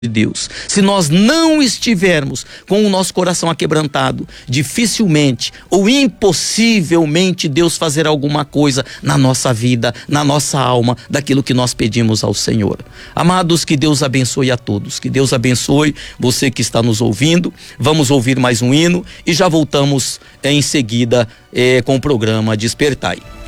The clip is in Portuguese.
de Deus. Se nós não estivermos com o nosso coração aquebrantado, dificilmente ou impossivelmente Deus fazer alguma coisa na nossa vida, na nossa alma, daquilo que nós pedimos ao Senhor. Amados, que Deus abençoe a todos, que Deus abençoe você que está nos ouvindo. Vamos ouvir mais um hino e já voltamos em seguida com o programa Despertai.